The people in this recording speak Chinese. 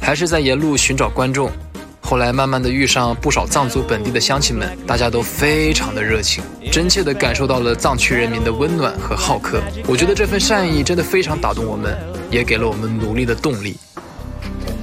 还是在沿路寻找观众。后来慢慢的遇上不少藏族本地的乡亲们，大家都非常的热情，真切的感受到了藏区人民的温暖和好客。我觉得这份善意真的非常打动我们，也给了我们努力的动力。